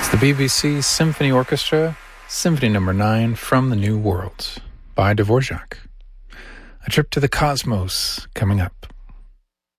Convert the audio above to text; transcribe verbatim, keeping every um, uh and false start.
The B B C Symphony Orchestra, Symphony Number nine from the New World by Dvorak. A trip to the cosmos coming up.